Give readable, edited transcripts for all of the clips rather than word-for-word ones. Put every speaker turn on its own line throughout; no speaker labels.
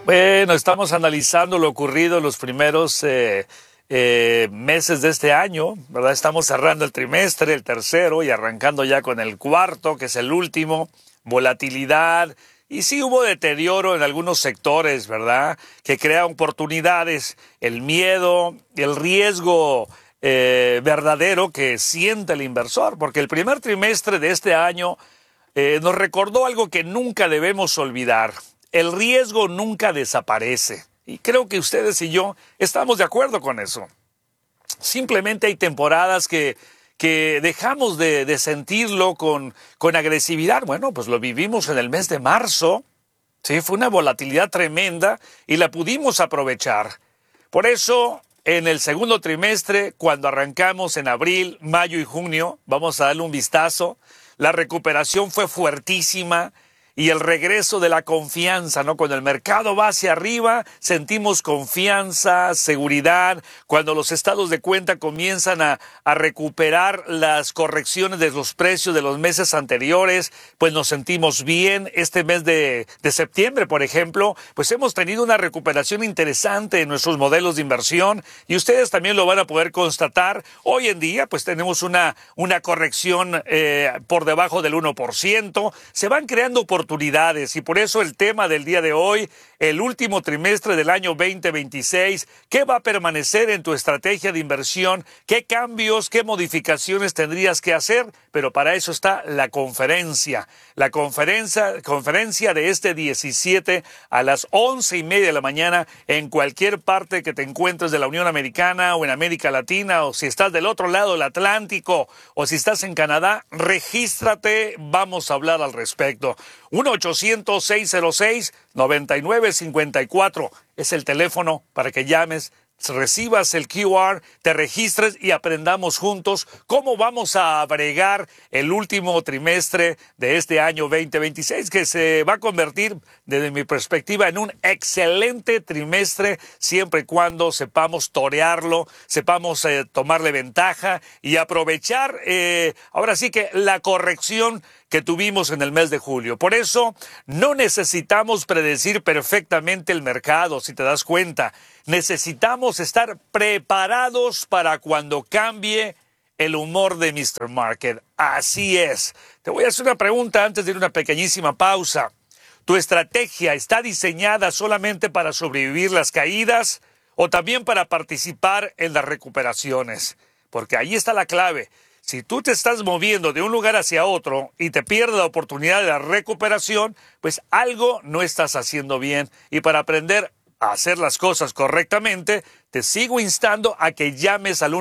Bueno, estamos analizando lo ocurrido en los primeros meses de este año, ¿verdad? Estamos cerrando el trimestre, el tercero, y arrancando ya con el cuarto, que es el último. Volatilidad, y sí hubo deterioro en algunos sectores, ¿verdad? Que crea oportunidades, el miedo, el riesgo verdadero que siente el inversor, porque el primer trimestre de este año nos recordó algo que nunca debemos olvidar. El riesgo nunca desaparece. Y creo que ustedes y yo estamos de acuerdo con eso. Simplemente hay temporadas que dejamos de sentirlo con agresividad. Bueno, pues lo vivimos en el mes de marzo. Sí, fue una volatilidad tremenda y la pudimos aprovechar. Por eso, en el segundo trimestre, cuando arrancamos en abril, mayo y junio, vamos a darle un vistazo. La recuperación fue fuertísima y el regreso de la confianza, ¿no? Cuando el mercado va hacia arriba, sentimos confianza, seguridad. Cuando los estados de cuenta comienzan a recuperar las correcciones de los precios de los meses anteriores, pues nos sentimos bien. Este mes de septiembre, por ejemplo, pues hemos tenido una recuperación interesante en nuestros modelos de inversión y ustedes también lo van a poder constatar. Hoy en día, pues tenemos una corrección por debajo del 1%. Se van creando oportunidades y por eso el tema del día de hoy, el último trimestre del año 2026, ¿qué va a permanecer en tu estrategia de inversión? ¿Qué cambios, qué modificaciones tendrías que hacer? Pero para eso está la conferencia. La conferencia de este 17 a las 11:30 de la mañana en cualquier parte que te encuentres de la Unión Americana o en América Latina, o si estás del otro lado del Atlántico o si estás en Canadá, regístrate, vamos a hablar al respecto. 1-800-606-9954 es el teléfono para que llames, recibas el QR, te registres y aprendamos juntos cómo vamos a bregar el último trimestre de este año 2026, que se va a convertir, desde mi perspectiva, en un excelente trimestre, siempre y cuando sepamos torearlo, sepamos tomarle ventaja y aprovechar, ahora sí que la corrección que tuvimos en el mes de julio. Por eso no necesitamos predecir perfectamente el mercado, si te das cuenta. Necesitamos estar preparados para cuando cambie el humor de Mr. Market. Así es. Te voy a hacer una pregunta antes de ir a una pequeñísima pausa. ¿Tu estrategia está diseñada solamente para sobrevivir las caídas o también para participar en las recuperaciones? Porque ahí está la clave. Si tú te estás moviendo de un lugar hacia otro y te pierdes la oportunidad de la recuperación, pues algo no estás haciendo bien. Y para aprender a hacer las cosas correctamente, te sigo instando a que llames al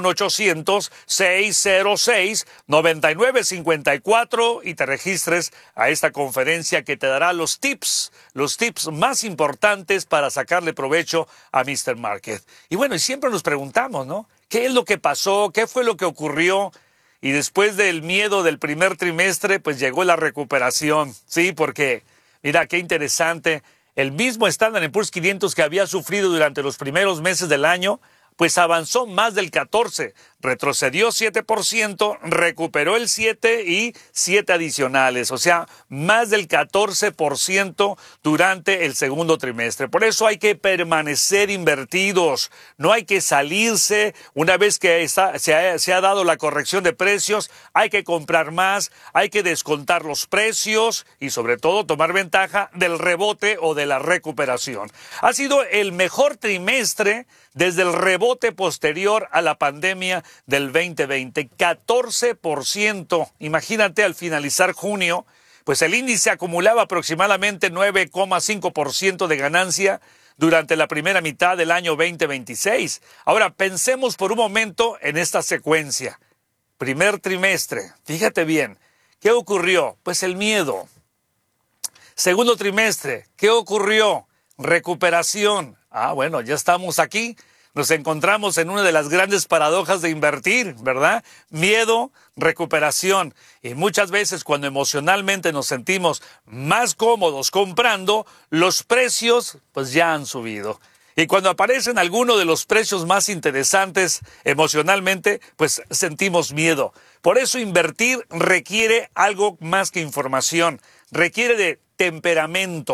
1-800-606-9954 y te registres a esta conferencia que te dará los tips más importantes para sacarle provecho a Mr. Market. Y bueno, y siempre nos preguntamos, ¿no? ¿Qué es lo que pasó? ¿Qué fue lo que ocurrió? Y después del miedo del primer trimestre, pues llegó la recuperación. Sí, porque, mira, qué interesante. El mismo Standard & Poor's 500 que había sufrido durante los primeros meses del año, pues avanzó más del 14%, retrocedió 7%, recuperó el 7% y 7 adicionales, o sea, más del 14% durante el segundo trimestre. Por eso hay que permanecer invertidos, no hay que salirse. Una vez que se ha dado la corrección de precios, hay que comprar más, hay que descontar los precios y sobre todo tomar ventaja del rebote o de la recuperación. Ha sido el mejor trimestre desde el rebote posterior a la pandemia del 2020, 14%. Imagínate, al finalizar junio, pues el índice acumulaba aproximadamente 9,5% de ganancia durante la primera mitad del año 2026. Ahora, pensemos por un momento en esta secuencia. Primer trimestre, fíjate bien, ¿qué ocurrió? Pues el miedo. Segundo trimestre, ¿qué ocurrió? Recuperación. Bueno, ya estamos aquí. Nos encontramos en una de las grandes paradojas de invertir, ¿verdad? Miedo, recuperación. Y muchas veces cuando emocionalmente nos sentimos más cómodos comprando, los precios pues ya han subido. Y cuando aparecen algunos de los precios más interesantes emocionalmente, pues sentimos miedo. Por eso invertir requiere algo más que información. Requiere de temperamento.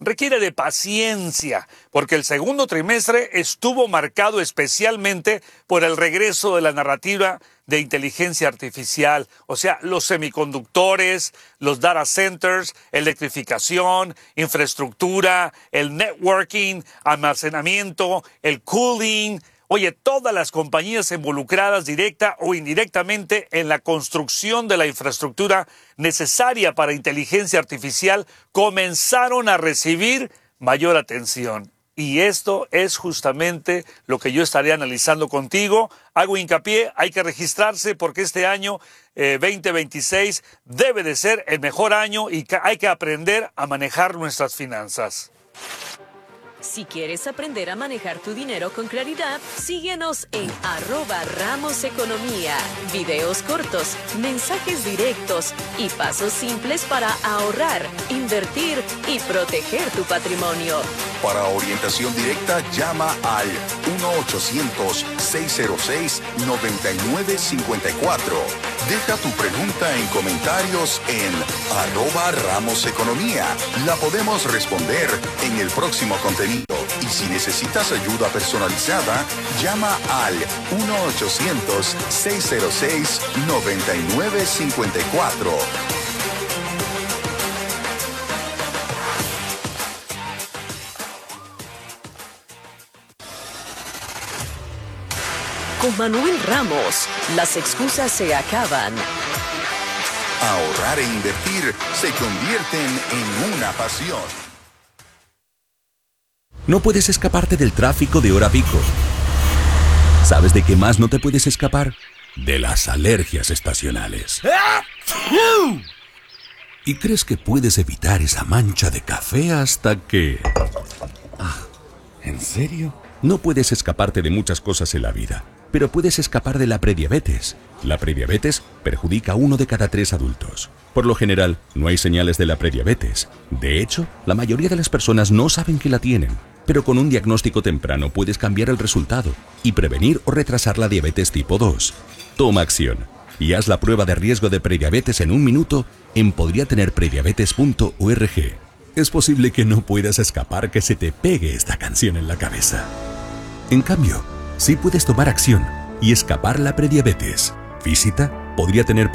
requiere de paciencia, porque el segundo trimestre estuvo marcado especialmente por el regreso de la narrativa de inteligencia artificial, o sea, los semiconductores, los data centers, electrificación, infraestructura, el networking, almacenamiento, el cooling. Oye, todas las compañías involucradas directa o indirectamente en la construcción de la infraestructura necesaria para inteligencia artificial comenzaron a recibir mayor atención. Y esto es justamente lo que yo estaré analizando contigo. Hago hincapié, hay que registrarse porque este año 2026 debe de ser el mejor año y hay que aprender a manejar nuestras finanzas.
Si quieres aprender a manejar tu dinero con claridad, síguenos en @RamosEconomía. Videos cortos, mensajes directos y pasos simples para ahorrar, invertir y proteger tu patrimonio.
Para orientación directa, llama al 1-800-606-9954. Deja tu pregunta en comentarios en @RamosEconomía. La podemos responder en el próximo contenido. Y si necesitas ayuda personalizada, llama al 1-800-606-9954.
Con Manuel Ramos, las excusas se acaban.
Ahorrar e invertir se convierten en una pasión.
No puedes escaparte del tráfico de hora pico. ¿Sabes de qué más no te puedes escapar? De las alergias estacionales. Y crees que puedes evitar esa mancha de café hasta que... ¿En serio? No puedes escaparte de muchas cosas en la vida, pero puedes escapar de la prediabetes. La prediabetes perjudica a 1 de cada 3 adultos. Por lo general, no hay señales de la prediabetes. De hecho, la mayoría de las personas no saben que la tienen. Pero con un diagnóstico temprano puedes cambiar el resultado y prevenir o retrasar la diabetes tipo 2. Toma acción y haz la prueba de riesgo de prediabetes en 1 minuto en podriatenerprediabetes.org. Es posible que no puedas escapar que se te pegue esta canción en la cabeza. En cambio, sí puedes tomar acción y escapar la prediabetes. Visita podriatener